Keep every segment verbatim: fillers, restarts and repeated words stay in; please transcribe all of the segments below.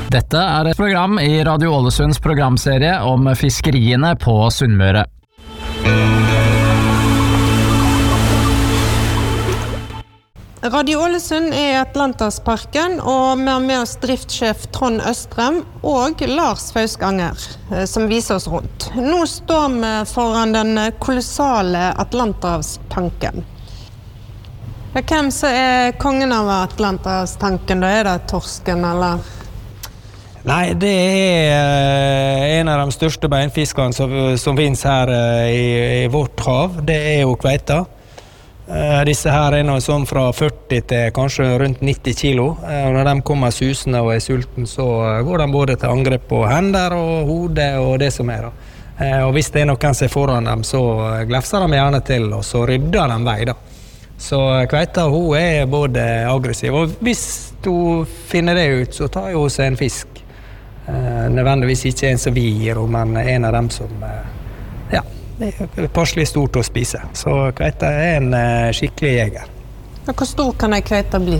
Dette er et program i Radio Ålesunds programserie om fiskeriene på Sunnmøre. Radio Ålesund er i Atlantersparken, og vi har med oss driftssjef Trond Østrem og Lars Fauskanger, som viser oss rundt. Nå står vi foran den kolossale Atlanterhavstanken. Hvem så er kongen av Atlanterhavstanken? Da er det torsken, eller? Nei, det er en av de største beinfiskene som, som finnes her i, i vårt hav. Det er jo kveita. Uh, disse her er noe sånn fra førti til kanskje rundt nitti kilo. Uh, når de kommer susende og er sulten, så uh, går de både til angrep på hender og hode og det som er. Uh, og hvis det er noen som er foran dem, så uh, glefser de gjerne til, og så rydder de vei. Da. Så uh, kveita, hun er både aggressiv, og hvis hun finner det ut, så tar hun seg en fisk. Uh, nødvendigvis ikke en som vi gir, men en av dem som uh, ja, det er passelig stort å spise. Så kveita er en uh, skikkelig jeger. Hvor stor kan en kveita bli?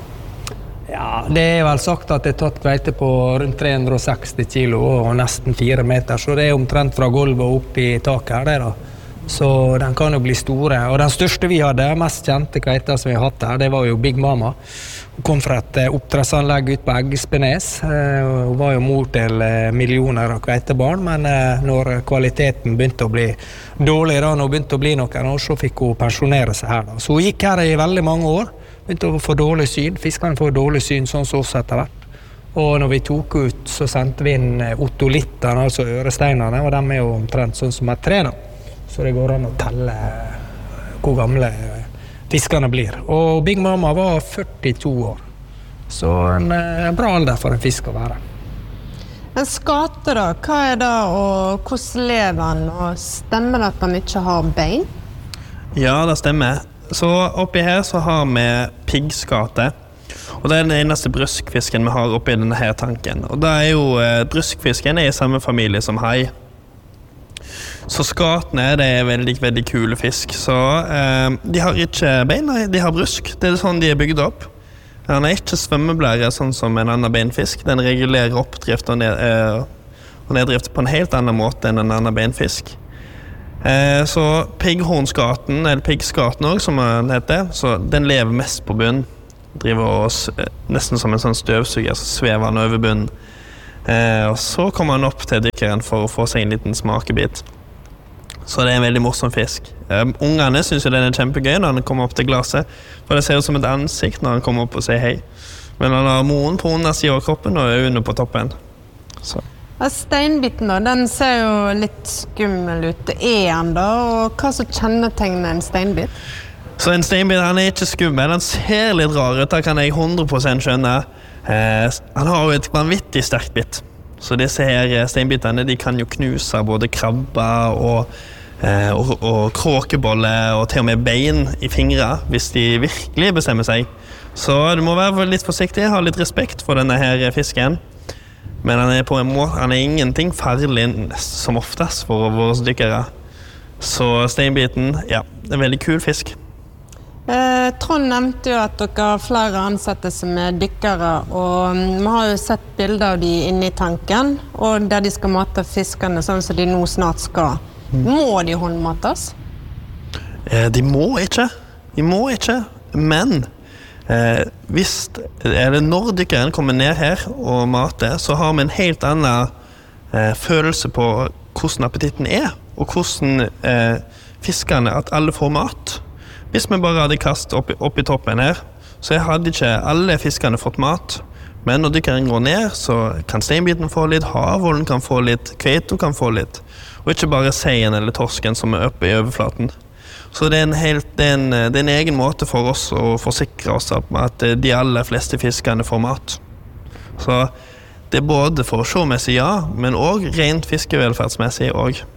Ja, det er vel sagt at det er tatt kveite på rundt tre hundre og seksti kilo og nesten fire meter, så det er omtrent fra gulvet opp i taket her, det da. Så den kan jo bli store. Og den største vi hadde, mest kjente kveita som vi har hatt her, det var jo Big Mama. Hun kom fra et oppdrettsanlegg ut på Eggespenes. Hun var jo mor til millioner av kveitebarn, men når kvaliteten begynte å bli dårlig, da, når hun begynte å bli noen år, så fikk hun pensjonere seg her. Da. Så hun gikk her i veldig mange år, begynte å få dårlig syn. Fiskene får dårlig syn, sånn som oss etter hvert. Og når vi tok ut, så sendte vi inn otolittene, altså øresteinene, og de er jo omtrent sånn som et tre da. Så det går an å telle hvor gamle fiskene blir. Og Big Mama var førtito år. Så en, en bra alder for en fisk å være. En skate da, hva er det, og hvordan lever han? Og stemmer det at han ikke har bein? Ja, det stemmer. Så oppi her så har vi piggskate. Og det er den eneste bruskfisken vi har oppi denne her tanken. Og da er jo bruskfisken er i samme familie som hai. Så skatene, det er veldig, veldig kule fisk. Så eh, de har ikke bein, de har brusk. Det er sånn de er bygd opp. Han er ikke svømmeblære sånn som en annen beinfisk. Den regulerer oppdrift og, ned, eh, og neddrift på en helt annen måte enn en annen beinfisk. Eh, så pigghornskaten, eller piggskaten også, som den heter, så den lever mest på bunnen. Driver oss eh, nesten som en sånn støvsuger, så svever han over bunnen. Eh, og så kommer han opp til dykkeren for å få seg en liten smakebit. Så det er en veldig morsom fisk. Um, ungene synes jo den er kjempegøy når han kommer opp til glaset, for det ser ut som et ansikt når han kommer opp og sier hei. Men han har moren på undersiden av kroppen og øynene på toppen. Så. Ja, steinbiten da, den ser jo litt skummel ut. Det er han da, og hva så kjennetegner en steinbit? Så en steinbit, han er ikke skummel, han ser litt rar ut, det kan jeg hundre prosent skjønne. Eh, han har jo et vanvittig sterkt bit. Så disse her steinbitene, de kan jo knuse både krabber og Eh, og, og kråkebolle og til og med bein i fingre hvis de virkelig bestemmer seg. Så du må være litt forsiktig, ha litt respekt for denne her fisken. Men han er på en måte, han er ingenting farlig som oftest for våre dykkere. Så steinbiten, ja, det er en veldig kul fisk. Eh, Trond nevnte jo at dere har flere ansatte som er dykkere, og vi har jo sett bilder av de inne i tanken, og der de skal mate fiskene sånn som de nå snart skal. Må de håndmates? Eh, de må ikke. De må ikke. Men eh, hvis eller når dykkeren kommer ned her og mater, så har vi en helt annen eh, følelse på hvordan appetitten er, og hvordan eh, fiskene, at alle får mat. Hvis vi bare hadde kastet opp, opp i toppen her, så hadde ikke alle fiskene fått mat. Men når dykkeren går ned, så kan steinbiten få litt, havålen kan få litt, kveito kan få litt. Og ikke bare seien eller torsken som er oppe i overflaten. Så det er, en helt, det, er en, det er en egen måte for oss å forsikre oss om at de aller fleste fiskene får mat. Så det er både for å se-messig ja, men også rent fiskevelferdsmessig også.